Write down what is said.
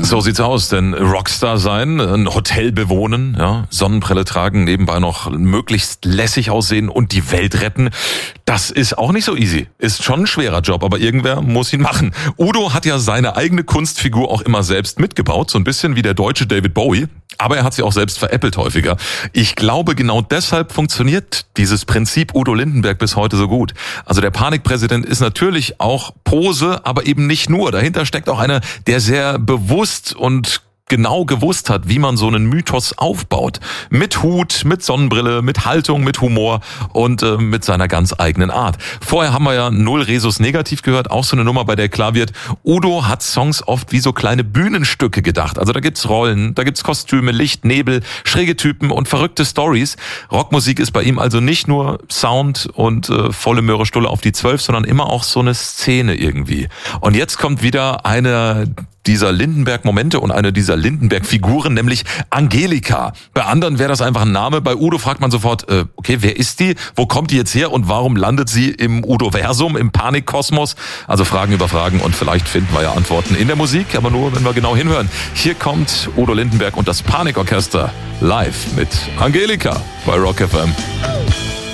So sieht's aus, denn Rockstar sein, ein Hotel bewohnen, ja, Sonnenbrille tragen, nebenbei noch möglichst lässig aussehen und die Welt retten, das ist auch nicht so easy. Ist schon ein schwerer Job, aber irgendwer muss ihn machen. Udo hat ja seine eigene Kunstfigur auch immer selbst mitgebaut, so ein bisschen wie der deutsche David Bowie, aber er hat sie auch selbst veräppelt häufiger. Ich glaube, genau deshalb funktioniert dieses Prinzip Udo Lindenberg bis heute so gut. Also der Panikpräsident ist natürlich auch Pose, aber eben nicht nur. Dahinter steckt auch einer, der sehr bewusst und genau gewusst hat, wie man so einen Mythos aufbaut. Mit Hut, mit Sonnenbrille, mit Haltung, mit Humor und mit seiner ganz eigenen Art. Vorher haben wir ja Null Resus Negativ gehört, auch so eine Nummer, bei der klar wird, Udo hat Songs oft wie so kleine Bühnenstücke gedacht. Also da gibt's Rollen, da gibt's Kostüme, Licht, Nebel, schräge Typen und verrückte Stories. Rockmusik ist bei ihm also nicht nur Sound und volle Möhre Stulle auf die 12, sondern immer auch so eine Szene irgendwie. Und jetzt kommt wieder eine dieser Lindenberg-Momente und eine dieser Lindenberg-Figuren, nämlich Angelika. Bei anderen wäre das einfach ein Name. Bei Udo fragt man sofort, okay, wer ist die? Wo kommt die jetzt her? Und warum landet sie im Udo-Versum, im Panikkosmos? Also Fragen über Fragen und vielleicht finden wir ja Antworten in der Musik, aber nur, wenn wir genau hinhören. Hier kommt Udo Lindenberg und das Panikorchester live mit Angelika bei Rock FM.